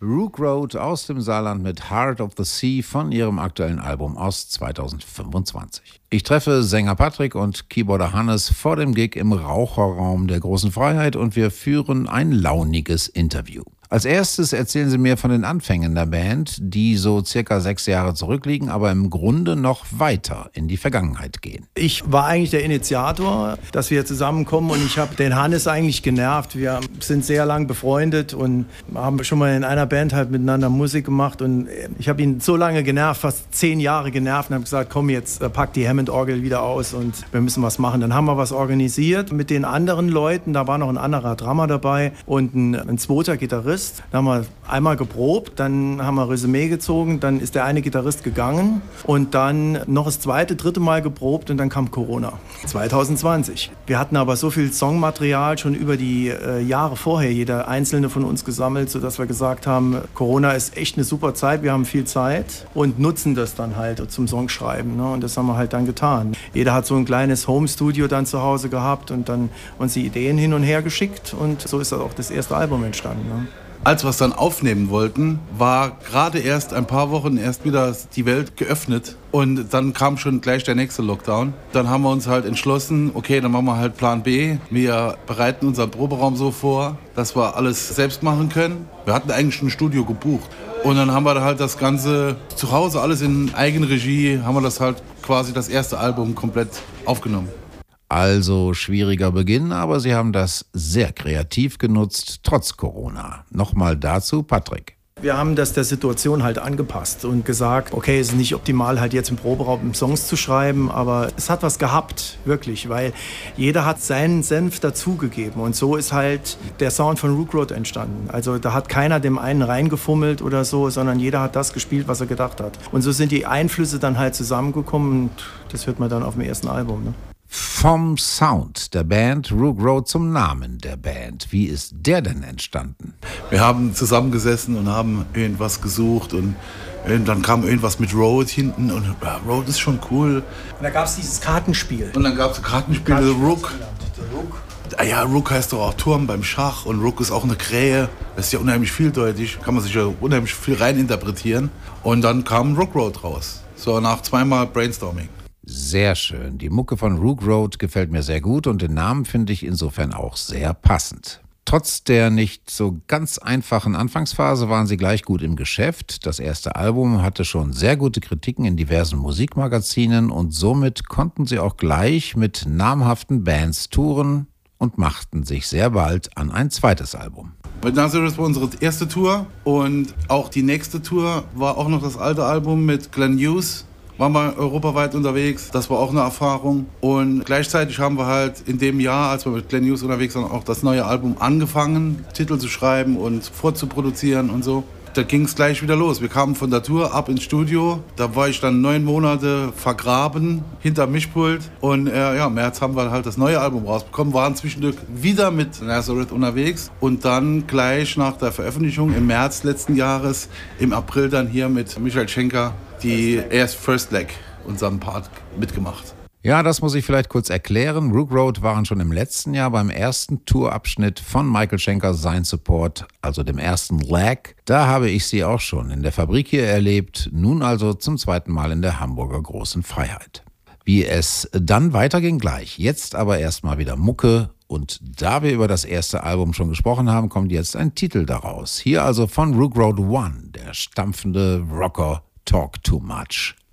Rook Road aus dem Saarland mit Heart of the Sea von ihrem aktuellen Album aus 2025. Ich treffe Sänger Patrick und Keyboarder Hannes vor dem Gig im Raucherraum der Großen Freiheit und wir führen ein launiges Interview. Als erstes erzählen sie mir von den Anfängen der Band, die so circa 6 Jahre zurückliegen, aber im Grunde noch weiter in die Vergangenheit gehen. Ich war eigentlich der Initiator, dass wir zusammenkommen und ich habe den Hannes eigentlich genervt. Wir sind sehr lang befreundet und haben schon mal in einer Band halt miteinander Musik gemacht und ich habe ihn so lange genervt, fast 10 Jahre genervt und habe gesagt, komm jetzt, pack die Hammond-Orgel wieder aus und wir müssen was machen. Dann haben wir was organisiert mit den anderen Leuten, da war noch ein anderer Drummer dabei und ein zweiter Gitarrist. Dann haben wir einmal geprobt, dann haben wir Resümee gezogen, dann ist der eine Gitarrist gegangen und dann noch das zweite, dritte Mal geprobt und dann kam Corona, 2020. Wir hatten aber so viel Songmaterial schon über die Jahre vorher, jeder einzelne von uns gesammelt, sodass wir gesagt haben, Corona ist echt eine super Zeit, wir haben viel Zeit und nutzen das dann halt zum Songschreiben. Ne? Und das haben wir halt dann getan. Jeder hat so ein kleines Home-Studio dann zu Hause gehabt und dann uns die Ideen hin und her geschickt und so ist auch das erste Album entstanden. Ne? Als wir es dann aufnehmen wollten, war gerade erst ein paar Wochen erst wieder die Welt geöffnet und dann kam schon gleich der nächste Lockdown. Dann haben wir uns halt entschlossen, okay, dann machen wir halt Plan B. Wir bereiten unseren Proberaum so vor, dass wir alles selbst machen können. Wir hatten eigentlich ein Studio gebucht und dann haben wir halt das Ganze zu Hause, alles in Eigenregie, haben wir das halt quasi das erste Album komplett aufgenommen. Also schwieriger Beginn, aber sie haben das sehr kreativ genutzt, trotz Corona. Nochmal dazu Patrick. Wir haben das der Situation halt angepasst und gesagt, okay, es ist nicht optimal, halt jetzt im Proberaum Songs zu schreiben, aber es hat was gehabt, wirklich, weil jeder hat seinen Senf dazugegeben und so ist halt der Sound von Rook Road entstanden. Also da hat keiner dem einen reingefummelt oder so, sondern jeder hat das gespielt, was er gedacht hat. Und so sind die Einflüsse dann halt zusammengekommen und das hört man dann auf dem ersten Album, ne? Vom Sound der Band Rook Road zum Namen der Band. Wie ist der denn entstanden? Wir haben zusammengesessen und haben irgendwas gesucht und dann kam irgendwas mit Road hinten und ja, Road ist schon cool. Und da gab es dieses Kartenspiel. Und dann gab es Kartenspiel, The Rook. Ja, Rook heißt doch auch Turm beim Schach und Rook ist auch eine Krähe. Das ist ja unheimlich vieldeutig, kann man sich ja unheimlich viel reininterpretieren. Und dann kam Rook Road raus, so nach 2-mal Brainstorming. Sehr schön. Die Mucke von Rook Road gefällt mir sehr gut und den Namen finde ich insofern auch sehr passend. Trotz der nicht so ganz einfachen Anfangsphase waren sie gleich gut im Geschäft. Das erste Album hatte schon sehr gute Kritiken in diversen Musikmagazinen und somit konnten sie auch gleich mit namhaften Bands touren und machten sich sehr bald an ein zweites Album. Mit Nazareth war unsere erste Tour und auch die nächste Tour war auch noch das alte Album mit Glenn Hughes. Waren wir europaweit unterwegs, das war auch eine Erfahrung. Und gleichzeitig haben wir halt in dem Jahr, als wir mit Glenn Hughes unterwegs waren, auch das neue Album angefangen, Titel zu schreiben und vorzuproduzieren und so. Da ging es gleich wieder los. Wir kamen von der Tour ab ins Studio. Da war ich dann 9 Monate vergraben hinter Mischpult. Und im März haben wir halt das neue Album rausbekommen. Waren zwischendurch wieder mit Nazareth unterwegs. Und dann gleich nach der Veröffentlichung im März letzten Jahres, im April dann hier mit Michael Schenker, die erst First Leg, unseren Part, mitgemacht. Ja, das muss ich vielleicht kurz erklären. Rook Road waren schon im letzten Jahr beim ersten Tourabschnitt von Michael Schenker Sein Support, also dem ersten Leg. Da habe ich sie auch schon in der Fabrik hier erlebt, nun also zum zweiten Mal in der Hamburger Großen Freiheit. Wie es dann weiterging gleich, jetzt aber erstmal wieder Mucke. Und da wir über das erste Album schon gesprochen haben, kommt jetzt ein Titel daraus. Hier also von Rook Road 1, der stampfende Rocker Talk Too Much.